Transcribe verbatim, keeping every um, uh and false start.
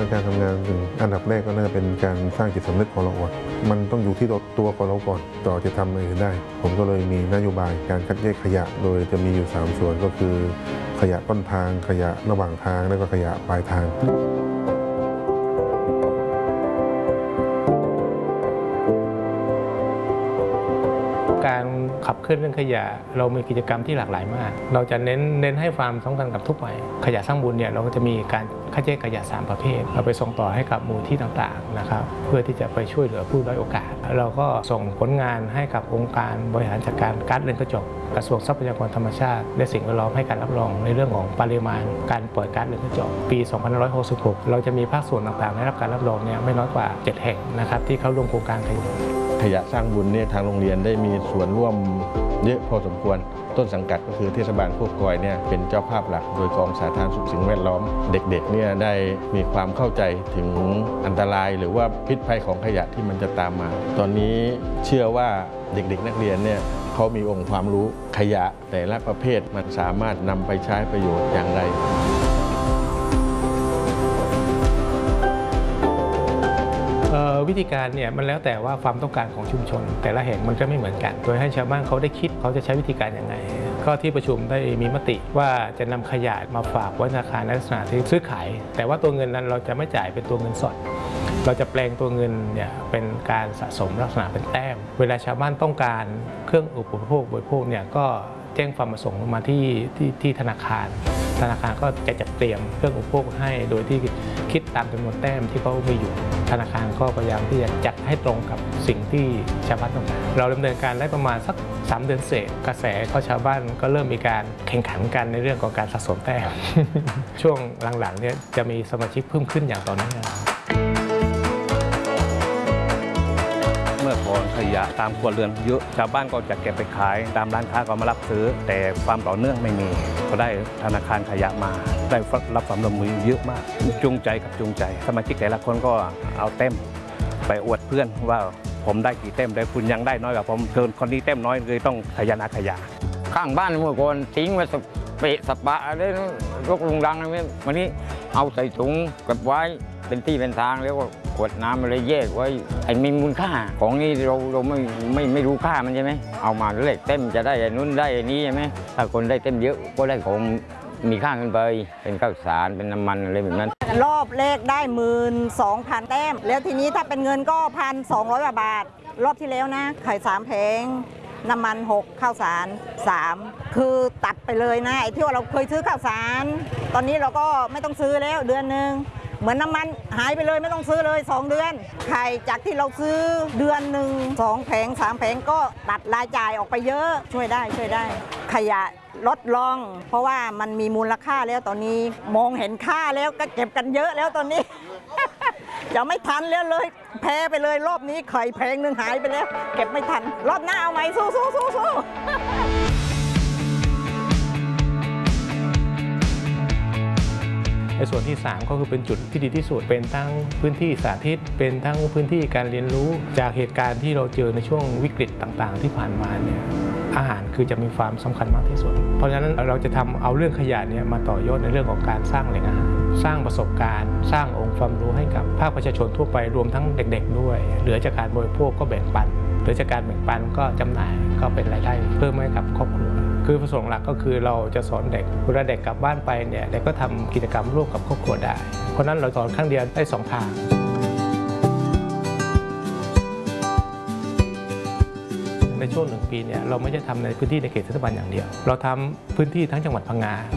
การทำงานอันดับแรกก็น่าจะเป็นการสร้างจิตสำนึกของเราก่อนมันต้องอยู่ที่ตัวของเราก่อนต่อจะทำอะไรได้ผมก็เลยมีนโยบายการคัดแยกขยะโดยจะมีอยู่สามส่วนก็คือขยะต้นทางขยะระหว่างทางและก็ขยะปลายทางการขับเคลื่อนเรื่องขยะเรามีกิจกรรมที่หลากหลายมากเราจะเน้นเน้นให้ความสำคัญกับทุกวัยขยะสร้างบุญเนี่ยเราก็จะมีการคัดแยกขยะสามประเภทเราไปส่งต่อให้กับมูลที่ต่างๆนะครับเพื่อที่จะไปช่วยเหลือผู้ด้อยโอกาสเราก็ส่งผลงานให้กับองค์การบริหารจัดการก๊าซเรือนกระจกกระทรวงทรัพยากรธรรมชาติและสิ่งแวดล้อมให้การรับรองในเรื่องของปริมาณการปล่อยก๊าซเรือนกระจกปี สองพันห้าร้อยหกสิบหก เราจะมีภาคส่วนต่างๆได้รับการรับรองเนี่ยไม่น้อยกว่าเจ็ดแห่งนะครับที่เข้าร่วมโครงการขยะขยะสร้างบุญเนี่ยทางโรงเรียนได้มีส่วนร่วมเยอะพอสมควรต้นสังกัดก็คือเทศบาลโคกกอยเนี่ยเป็นเจ้าภาพหลักโดยกองสาธารณสุขสิ่งแวดล้อมเด็กๆเนี่ยได้มีความเข้าใจถึงอันตรายหรือว่าพิษภัยของขยะที่มันจะตามมาตอนนี้เชื่อว่าเด็กๆนักเรียนเนี่ยเขามีองค์ความรู้ขยะแต่ละประเภทมันสามารถนำไปใช้ประโยชน์อย่างไรวิธีการเนี่ยมันแล้วแต่ว่าความต้องการของชุมชนแต่ละแห่งมันจะไม่เหมือนกันโดยให้ชาวบ้านเขาได้คิดเขาจะใช้วิธีการอย่างไรก็ที่ประชุมได้มีมติว่าจะนำขยะมาฝากไว้ธนาคารในลักษณะที่ซื้อขายแต่ว่าตัวเงินนั้นเราจะไม่จ่ายเป็นตัวเงินสดเราจะแปลงตัวเงินเนี่ยเป็นการสะสมลักษณะเป็นแต้มเวลาชาวบ้านต้องการเครื่องอุปโภคบริโภคเนี่ยก็แจ้งความประสงค์มาที่ที่ที่ธนาคารธนาคารก็จะจัดเตรียมเครื่องอุปโภคให้โดยที่คิดตามจำนวนแต้มที่เขามีอยู่ธนาคารก็พยายามที่จะจัดให้ตรงกับสิ่งที่ชาวบ้านต้องการเราดำเนินการได้ประมาณสักสามเดือนเศษกระแสก็ชาวบ้านก็เริ่มมีการแข่งขันกันในเรื่องของการสะสมแต้ม ช่วงหลังๆเนี่ยจะมีสมาชิกเพิ่มขึ้นอย่างต่อเนื่องเมื่อก่อนขยะตามครัวเรือนเยอะชาวบ้านก็จะเก็บไปขายตามร้านค้าก็มารับซื้อแต่ความต่อเนื่องไม่มีก็ได้ธนาคารขยะมาได้รับความร่วมมือเยอะมากจูงใจกับจูงใจสมาชิกแต่ละคนก็เอาเต็มไปอวดเพื่อนว่าผมได้กี่เต็มได้คุณยังได้น้อยกว่าผมเกินคนนี้เต็มน้อยเลยต้องขยันหาขยะข้างบ้านเมื่อก่อนทิ้งไว้สเปะสปะอะไรรกลุงรังอะไรวันนี้เอาใส่ถุงเก็บไว้เป็นที่เป็นทางแล้วก็ขวดน้ำอะไรแยกไว้ไอ้มีมูลค่าของนี้เราเราไม่ไม่ไม่รู้ค่ามันใช่ไหมเอามาเลขเต็มจะได้ไอ้นู้นได้ไอ้นี้ใช่ไหมถ้าคนได้เต็มเยอะก็ได้ของมีค่าขึ้นไปเป็นข้าวสารเป็นน้ำมันอะไรแบบนั้นรอบเลขได้หมื่นสองพันแต้มแล้วทีนี้ถ้าเป็นเงินก็พันสองร้อยบาทรอบที่แล้วนะไข่สามแผงน้ำมันหกข้าวสารสามคือตัดไปเลยนะไอ้ที่ว่าเราเคยซื้อข้าวสารตอนนี้เราก็ไม่ต้องซื้อแล้วเดือนหนึ่งเหมือนน้ำมันหายไปเลยไม่ต้องซื้อเลยสองเดือนไข่จากที่เราซื้อเดือนหนึ่งสองแผงสามแผงก็ตัดรายจ่ายออกไปเยอะช่วยได้ช่วยได้ขยะลดลงเพราะว่ามันมีมูลค่าแล้วตอนนี้มองเห็นค่าแล้วก็เก็บกันเยอะแล้วตอนนี้ จะไม่ทันแล้วเลยแพ้ไปเลยรอบนี้ไข่แพงหนึ่งหายไปแล้วเก็บไม่ทันรอบหน้าเอาใหม่สู้สู้สู้สู้ในส่วนที่สามก็คือเป็นจุดที่ดีที่สุดเป็นทั้งพื้นที่สาธิตเป็นทั้งพื้นที่การเรียนรู้จากเหตุการณ์ที่เราเจอในช่วงวิกฤตต่างๆที่ผ่านมาเนี่ยอาหารคือจะมีความสำคัญมากที่สุดเพราะฉะนั้นเราจะทำเอาเรื่องขยะเนี่ยมาต่อยอดในเรื่องของการสร้างแหล่งอาหารสร้างประสบการณ์สร้างองค์ความรู้ให้กับภาคประชาชนทั่วไปรวมทั้งเด็กๆด้วยเหลือจากการบริโภคก็แบ่งปันเหลือจากการแบ่งปันก็จำหน่ายก็เป็นรายได้เพิ่มให้กับครอบครัวคือประสงค์หลักก็คือเราจะสอนเด็กเวลาเด็กกลับบ้านไปเนี่ยเด็กก็ทำกิจกรรมร่วมกับครอบครัวได้เพราะนั้นเราสอนครั้งเดียวได้สองทางในช่วงหนึ่งปีเนี่ยเราไม่ใช่ทำในพื้นที่ในเขตเทศบาลอย่างเดียวเราทำพื้นที่ทั้งจังหวัดพังงา